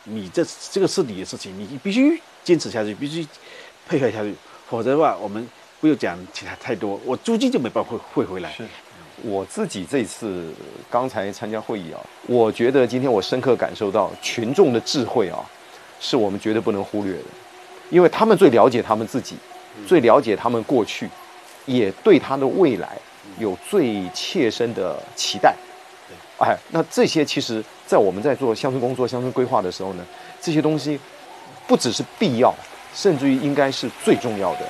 你这个是你的事情，你必须坚持下去，必须配合下去，否则的话，我们不用讲其他太多，我租金就没办法汇回来。 是。我自己这次刚才参加会议啊，我觉得今天我深刻感受到群众的智慧啊，是我们绝对不能忽略的，因为他们最了解他们自己，最了解他们过去，也对他的未来有最切身的期待。哎，那这些其实，在我们在做乡村工作、乡村规划的时候呢，这些东西不只是必要，甚至于应该是最重要的。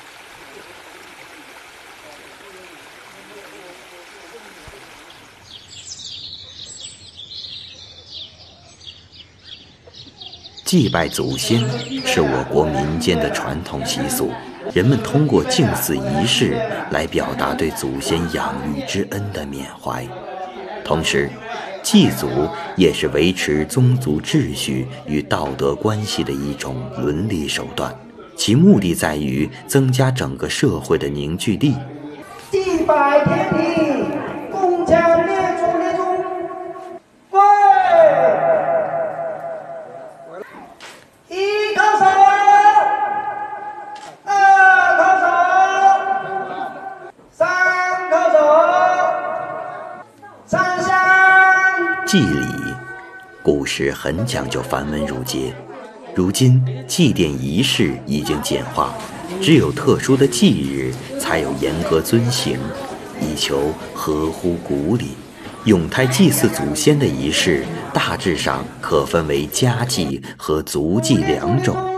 祭拜祖先是我国民间的传统习俗，人们通过敬祀仪式来表达对祖先养育之恩的缅怀。同时，祭祖也是维持宗族秩序与道德关系的一种伦理手段，其目的在于增加整个社会的凝聚力。 祭拜天地，共强列祖列宗，跪。一叩首，二叩手，三叩手，上香。 祭礼，古时很讲究繁文缛节，如今祭奠仪式已经简化，只有特殊的忌日才有严格遵行，以求合乎古礼。咏胎祭祀祖先的仪式大致上可分为家祭和族祭两种。